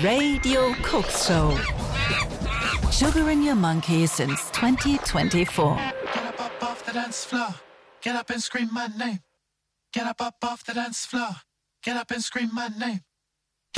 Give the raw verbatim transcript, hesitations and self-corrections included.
Radio Cooks Show. Sugaring your monkey since twenty twenty-four. Get up, up off the dance floor. Get up and scream my name. Get up, up off the dance floor. Get up and scream my name.